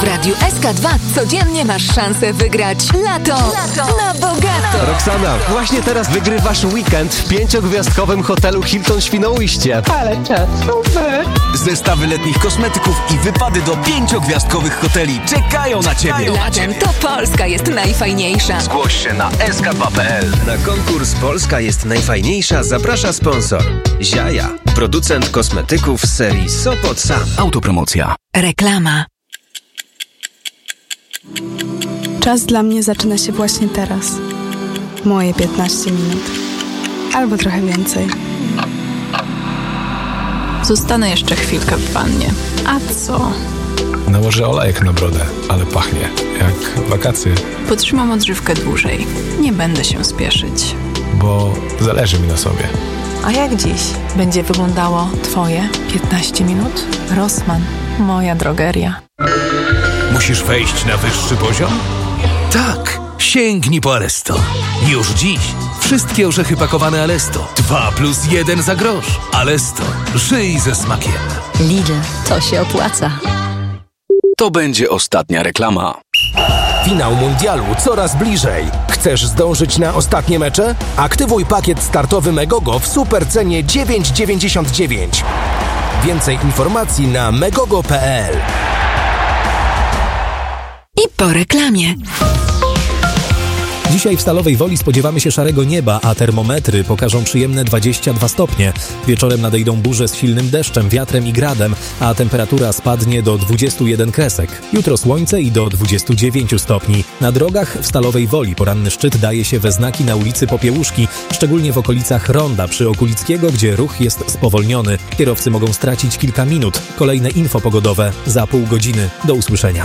W Radiu SK2 codziennie masz szansę wygrać lato na bogato. Roxana, właśnie teraz wygrywasz weekend w 5-gwiazdkowym hotelu Hilton Świnoujście. Ale czas, super! Zestawy letnich kosmetyków i wypady do 5-gwiazdkowych hoteli czekają na Ciebie. Latem to Polska jest najfajniejsza. Zgłoś się na sk2.pl. Na konkurs Polska jest najfajniejsza zaprasza sponsor Ziaja, producent kosmetyków z serii Sopot Sam. Autopromocja. Reklama. Czas dla mnie zaczyna się właśnie teraz. Moje 15 minut. Albo trochę więcej. Zostanę jeszcze chwilkę w wannie. A co? Nałożę olejek na brodę, ale pachnie jak wakacje. Potrzymam odżywkę dłużej. Nie będę się spieszyć. Bo zależy mi na sobie. A jak dziś będzie wyglądało Twoje 15 minut? Rossmann, moja drogeria. Musisz wejść na wyższy poziom? Tak! Sięgnij po Alesto. Już dziś wszystkie orzechy pakowane Alesto. 2+1 za grosz. Alesto. Żyj ze smakiem. Lidl, to się opłaca. To będzie ostatnia reklama. Finał mundialu coraz bliżej. Chcesz zdążyć na ostatnie mecze? Aktywuj pakiet startowy Megogo w supercenie 9,99. Więcej informacji na megogo.pl. I po reklamie. Dzisiaj w Stalowej Woli spodziewamy się szarego nieba, a termometry pokażą przyjemne 22 stopnie. Wieczorem nadejdą burze z silnym deszczem, wiatrem i gradem, a temperatura spadnie do 21 kresek. Jutro słońce i do 29 stopni. Na drogach w Stalowej Woli poranny szczyt daje się we znaki na ulicy Popiełuszki, szczególnie w okolicach Ronda przy Okulickiego, gdzie ruch jest spowolniony. Kierowcy mogą stracić kilka minut. Kolejne info pogodowe za pół godziny. Do usłyszenia.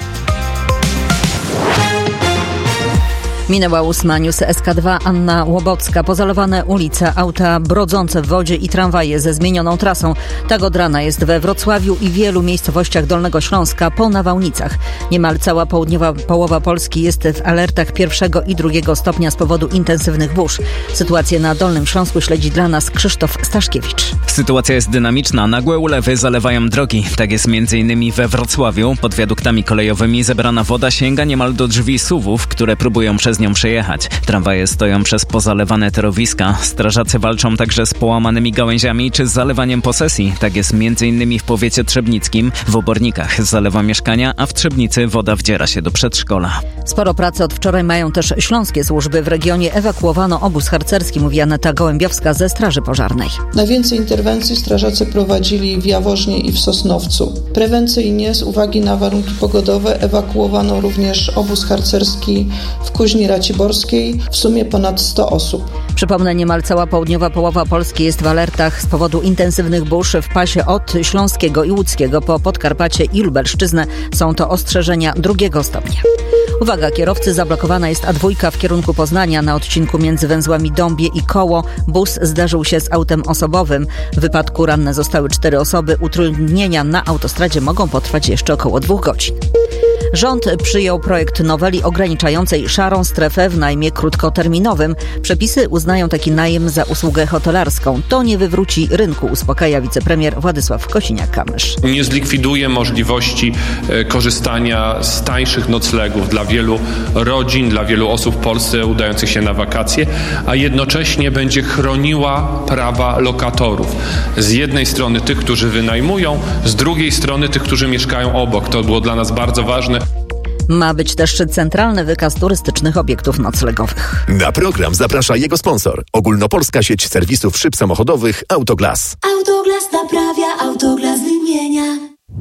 Minęła 8, news SK2, Anna Łobocka. Pozalowane ulice, auta brodzące w wodzie i tramwaje ze zmienioną trasą. Tak od rana jest we Wrocławiu i wielu miejscowościach Dolnego Śląska po nawałnicach. Niemal cała południowa połowa Polski jest w alertach 1. i 2. stopnia z powodu intensywnych burz. Sytuację na Dolnym Śląsku śledzi dla nas Krzysztof Staszkiewicz. Sytuacja jest dynamiczna. Nagłe ulewy zalewają drogi. Tak jest m.in. we Wrocławiu. Pod wiaduktami kolejowymi zebrana woda sięga niemal do drzwi SUV-ów, które próbują przez nią przejechać. Tramwaje stoją przez pozalewane torowiska. Strażacy walczą także z połamanymi gałęziami czy z zalewaniem posesji. Tak jest m.in. w powiecie trzebnickim. W Obornikach zalewa mieszkania, a w Trzebnicy woda wdziera się do przedszkola. Sporo pracy od wczoraj mają też śląskie służby. W regionie ewakuowano obóz harcerski, mówi Aneta Gołębiowska ze Straży Pożarnej. Najwięcej interwencji strażacy prowadzili w Jaworznie i w Sosnowcu. Prewencyjnie z uwagi na warunki pogodowe ewakuowano również obóz harcerski w Kuźni Raciborskiej, w sumie ponad 100 osób. Przypomnę, niemal cała południowa połowa Polski jest w alertach z powodu intensywnych burz w pasie od Śląskiego i Łódzkiego po Podkarpacie i Lubelszczyznę. Są to ostrzeżenia 2. stopnia. Uwaga, kierowcy, zablokowana jest A2 w kierunku Poznania na odcinku między węzłami Dąbie i Koło. Bus zderzył się z autem osobowym. W wypadku ranne zostały 4 osoby. Utrudnienia na autostradzie mogą potrwać jeszcze około 2 godzin. Rząd przyjął projekt noweli ograniczającej szarą strefę w najmie krótkoterminowym. Przepisy uznają taki najem za usługę hotelarską. To nie wywróci rynku, uspokaja wicepremier Władysław Kosiniak-Kamysz. Nie zlikwiduje możliwości korzystania z tańszych noclegów dla wielu rodzin, dla wielu osób w Polsce udających się na wakacje, a jednocześnie będzie chroniła prawa lokatorów. Z jednej strony tych, którzy wynajmują, z drugiej strony tych, którzy mieszkają obok. To było dla nas bardzo ważne. Ma być też centralny wykaz turystycznych obiektów noclegowych. Na program zaprasza jego sponsor. Ogólnopolska sieć serwisów szyb samochodowych Autoglas. Autoglas naprawia, Autoglas wymienia.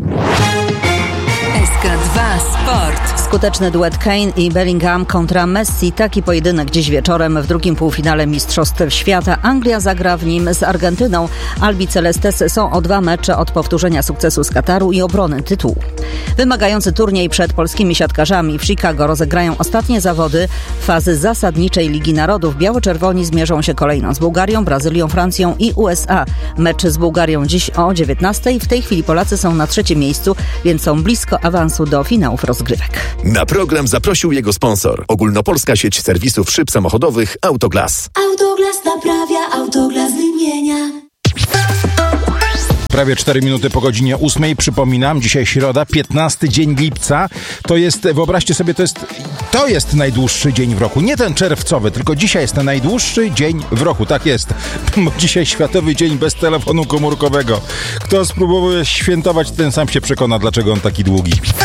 SK2 Sport. Skuteczny duet Kane i Bellingham kontra Messi. Taki pojedynek dziś wieczorem w drugim półfinale Mistrzostw Świata. Anglia zagra w nim z Argentyną. Albi Celestes są o 2 mecze od powtórzenia sukcesu z Kataru i obrony tytułu. Wymagający turniej przed polskimi siatkarzami w Chicago rozegrają ostatnie zawody fazy zasadniczej Ligi Narodów. Biało-czerwoni zmierzą się kolejno z Bułgarią, Brazylią, Francją i USA. Mecz z Bułgarią dziś o 19:00. W tej chwili Polacy są na 3. miejscu, więc są blisko awansu do finałów rozgrywek. Na program zaprosił jego sponsor. Ogólnopolska sieć serwisów szyb samochodowych Autoglas. Autoglas naprawia, Autoglas wymienia. prawie 4 minuty po godzinie 8. Przypominam, dzisiaj środa, 15 dzień lipca. To jest, wyobraźcie sobie, to jest najdłuższy dzień w roku. Nie ten czerwcowy, tylko dzisiaj jest ten najdłuższy dzień w roku. Tak jest. Bo dzisiaj Światowy Dzień bez telefonu komórkowego. Kto spróbował świętować, ten sam się przekona, dlaczego on taki długi.